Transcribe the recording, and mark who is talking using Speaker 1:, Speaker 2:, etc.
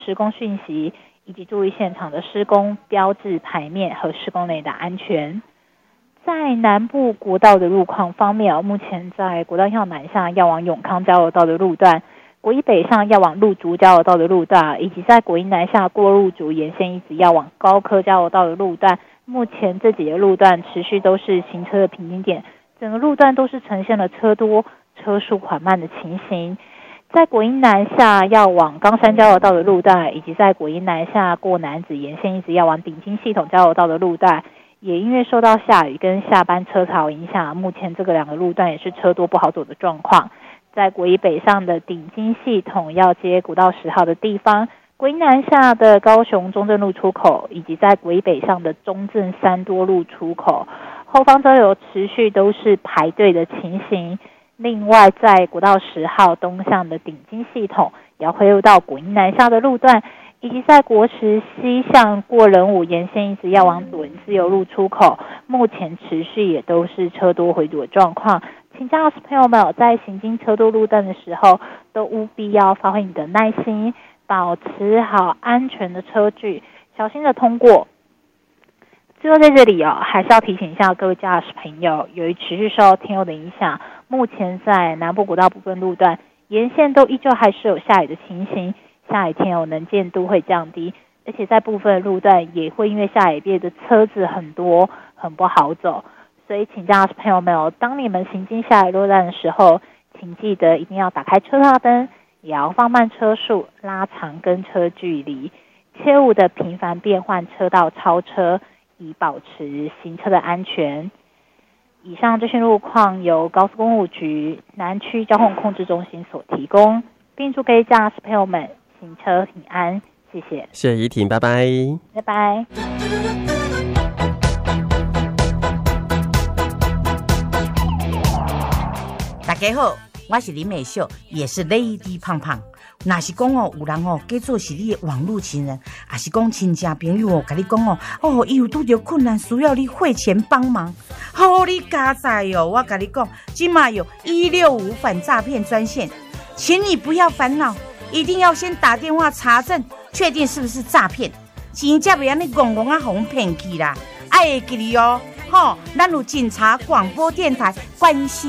Speaker 1: 施工讯息，以及注意现场的施工标志牌面和施工内的安全。在南部国道的路况方面，目前在国道1号南下要往永康交流道的路段，国一北上要往鹿竹交流道的路段，以及在国一南下过鹿竹沿线一直要往高科交流道的路段，目前这几个路段持续都是行车的瓶颈点，整个路段都是呈现了车多车速缓慢的情形。在国一南下要往冈山交流道的路段，以及在国一南下过楠梓沿线一直要往顶金系统交流道的路段，也因为受到下雨跟下班车潮影响，目前这个两个路段也是车多不好走的状况。在国一北上的顶金系统要接国道10号的地方，国一南下的高雄中正路出口，以及在国一北上的中正三多路出口，后方车流持续都是排队的情形。另外在国道10号东向的顶金系统也要恢复到国一南下的路段，以及在国10西向过仁武沿线一直要往左营自由路出口，目前持续也都是车多回堵的状况。请驾驶朋友们在行经车多路段的时候，都务必要发挥你的耐心，保持好安全的车距，小心的通过。最后在这里还是要提醒一下各位驾驶朋友，由于持续受到天候的影响，目前在南部国道部分路段沿线都依旧还是有下雨的情形，下雨天能见度会降低，而且在部分路段也会因为下雨变得车子很多，很不好走。所以请驾驶朋友们当你们行经下雨路段的时候，请记得一定要打开车道灯，也要放慢车速，拉长跟车距离，切勿的频繁变换车道超车，以保持行车的安全。以上这些路况由高速公路局南区交通控制中心所提供，并祝各位驾驶朋友们行车平安，谢谢。
Speaker 2: 谢谢怡婷，拜拜。
Speaker 1: 拜拜。
Speaker 3: 大家好，我是林美秀，也是 Lady 胖胖。若是讲有人假做是你的网络情人，还是讲亲戚朋友跟你讲伊有拄到困难需要你汇钱帮忙，你加载我跟你讲，现在有165反诈骗专线，请你不要烦恼，一定要先打电话查证，确定是不是诈骗，钱才袂安尼戆戆互骗去啦。爱会记哩咱有警察广播电台关心